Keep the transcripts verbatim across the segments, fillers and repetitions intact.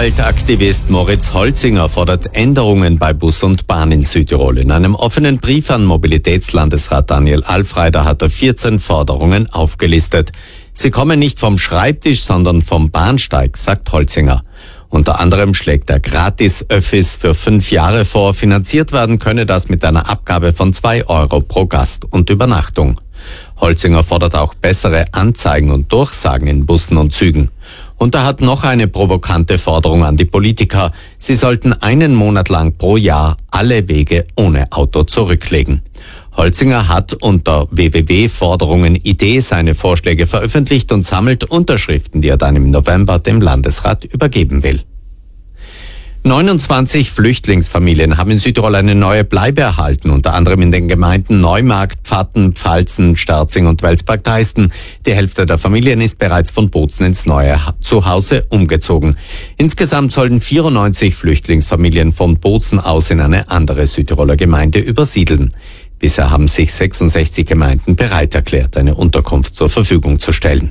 Umweltaktivist Moritz Holzinger fordert Änderungen bei Bus und Bahn in Südtirol. In einem offenen Brief an Mobilitätslandesrat Daniel Alfreider hat er vierzehn Forderungen aufgelistet. Sie kommen nicht vom Schreibtisch, sondern vom Bahnsteig, sagt Holzinger. Unter anderem schlägt er Gratis-Öffis für fünf Jahre vor. Finanziert werden könne das mit einer Abgabe von zwei Euro pro Gast und Übernachtung. Holzinger fordert auch bessere Anzeigen und Durchsagen in Bussen und Zügen. Und er hat noch eine provokante Forderung an die Politiker. Sie sollten einen Monat lang pro Jahr alle Wege ohne Auto zurücklegen. Holzinger hat unter w w w punkt forderungen punkt i d seine Vorschläge veröffentlicht und sammelt Unterschriften, die er dann im November dem Landesrat übergeben will. neunundzwanzig Flüchtlingsfamilien haben in Südtirol eine neue Bleibe erhalten, unter anderem in den Gemeinden Neumarkt, Pfatten, Pfalzen, Sterzing und Welsberg-Deisten. Die Hälfte der Familien ist bereits von Bozen ins neue Zuhause umgezogen. Insgesamt sollen vierundneunzig Flüchtlingsfamilien von Bozen aus in eine andere Südtiroler Gemeinde übersiedeln. Bisher haben sich sechsundsechzig Gemeinden bereit erklärt, eine Unterkunft zur Verfügung zu stellen.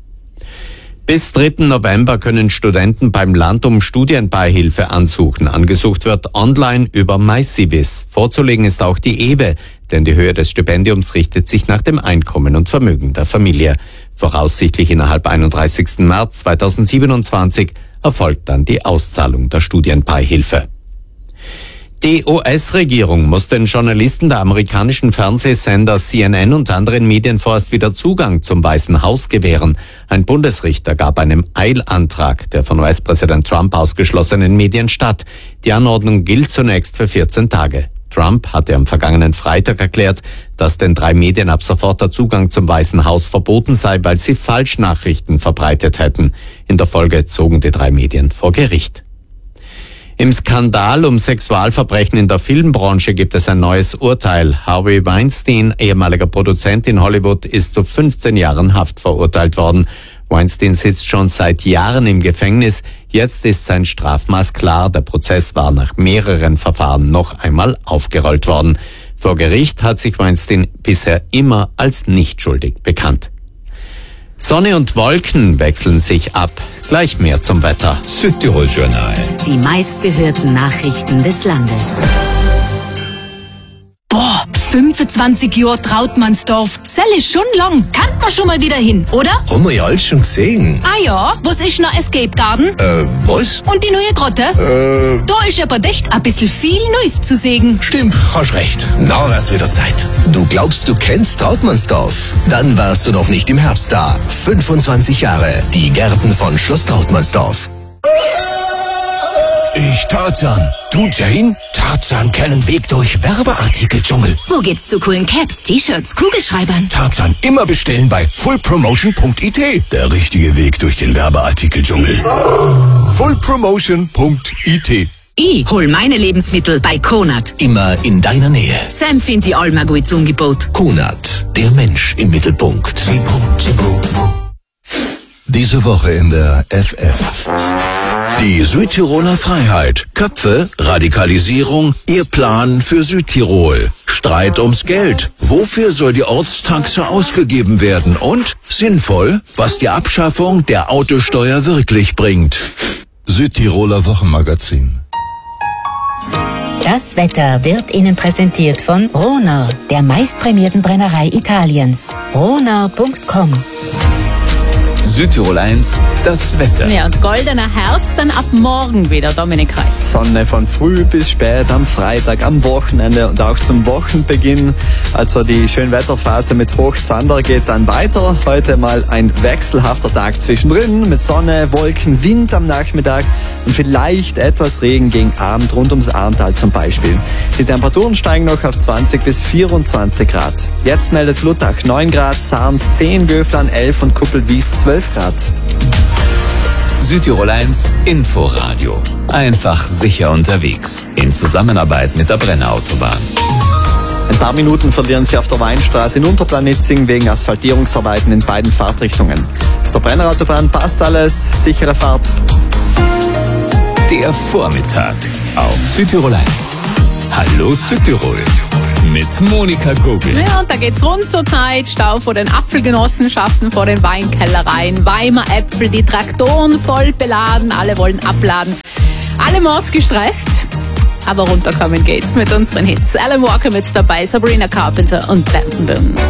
Bis dritten November können Studenten beim Land um Studienbeihilfe ansuchen. Angesucht wird online über MyCivis. Vorzulegen ist auch die E W E, denn die Höhe des Stipendiums richtet sich nach dem Einkommen und Vermögen der Familie. Voraussichtlich innerhalb einunddreißigsten März zweitausendsiebenundzwanzig erfolgt dann die Auszahlung der Studienbeihilfe. Die U S-Regierung muss den Journalisten der amerikanischen Fernsehsender C N N und anderen Medien vorerst wieder Zugang zum Weißen Haus gewähren. Ein Bundesrichter gab einem Eilantrag der von U S-Präsident Trump ausgeschlossenen Medien statt. Die Anordnung gilt zunächst für vierzehn Tage. Trump hatte am vergangenen Freitag erklärt, dass den drei Medien ab sofort der Zugang zum Weißen Haus verboten sei, weil sie Falschnachrichten verbreitet hätten. In der Folge zogen die drei Medien vor Gericht. Im Skandal um Sexualverbrechen in der Filmbranche gibt es ein neues Urteil. Harvey Weinstein, ehemaliger Produzent in Hollywood, ist zu fünfzehn Jahren Haft verurteilt worden. Weinstein sitzt schon seit Jahren im Gefängnis. Jetzt ist sein Strafmaß klar. Der Prozess war nach mehreren Verfahren noch einmal aufgerollt worden. Vor Gericht hat sich Weinstein bisher immer als nicht schuldig bekannt. Sonne und Wolken wechseln sich ab. Gleich mehr zum Wetter. Südtirol Journal. Die meistgehörten Nachrichten des Landes. Boah, fünfundzwanzig Jahre Trautmannsdorf. Sell ist schon lang. Kann man schon mal wieder hin, oder? Haben wir ja alles schon gesehen. Ah ja, was ist noch Escape Garden? Äh, was? Und die neue Grotte? Äh, Da ist aber echt ein bisschen viel Neues zu sehen. Stimmt, hast recht. Na, wird's wieder Zeit. Du glaubst, du kennst Trautmannsdorf? Dann warst du noch nicht im Herbst da. fünfundzwanzig Jahre. Die Gärten von Schloss Trautmannsdorf. Ich Tarzan. Du Jane? Tarzan kennen Weg durch Werbeartikeldschungel. Wo geht's zu coolen Caps, T-Shirts, Kugelschreibern? Tarzan immer bestellen bei full promotion punkt i t. Der richtige Weg durch den Werbeartikeldschungel. full promotion punkt i t. Ich hol meine Lebensmittel bei Konat. Immer in deiner Nähe. Sam findet die Alma gut Angebot. Konat, der Mensch im Mittelpunkt. Diese Woche in der F F. Die Südtiroler Freiheit. Köpfe, Radikalisierung, ihr Plan für Südtirol. Streit ums Geld. Wofür soll die Ortstaxe ausgegeben werden? Und sinnvoll, was die Abschaffung der Autosteuer wirklich bringt. Südtiroler Wochenmagazin. Das Wetter wird Ihnen präsentiert von Rohner, der meistprämierten Brennerei Italiens. rohner punkt com. Südtirol eins, das Wetter. Ja, und goldener Herbst dann ab morgen wieder, Dominik Reich. Sonne von früh bis spät am Freitag, am Wochenende und auch zum Wochenbeginn. Also die Schönwetterphase mit Hochzander geht dann weiter. Heute mal ein wechselhafter Tag zwischendrin mit Sonne, Wolken, Wind am Nachmittag und vielleicht etwas Regen gegen Abend rund ums Arntal zum Beispiel. Die Temperaturen steigen noch auf zwanzig bis vierundzwanzig Grad. Jetzt meldet Luttach neun Grad, Sarns zehn, Göflan elf und Kuppelwies zwölf Grad. Südtirol eins, Inforadio. Einfach sicher unterwegs. In Zusammenarbeit mit der Brenner Autobahn. Ein paar Minuten verlieren Sie auf der Weinstraße in Unterplanitzing wegen Asphaltierungsarbeiten in beiden Fahrtrichtungen. Auf der Brenner Autobahn passt alles, sichere Fahrt. Der Vormittag auf Südtirol eins. Hallo Südtirol mit Monika Gugel. Ja, und da geht's rund zur Zeit. Stau vor den Apfelgenossenschaften, vor den Weinkellereien, Weimar Äpfel, die Traktoren voll beladen, alle wollen abladen. Alle mordsgestresst, aber runterkommen geht's mit unseren Hits. Alan Walker mit dabei, Sabrina Carpenter und Benson Boone.